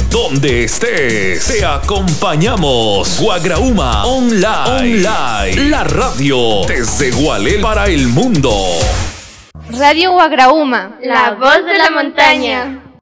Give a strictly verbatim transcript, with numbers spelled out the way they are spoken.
donde estés. Te acompañamos. Guagrauma Online. Online. La radio desde Gualel para el mundo. Radio Guagrauma, la voz de la montaña.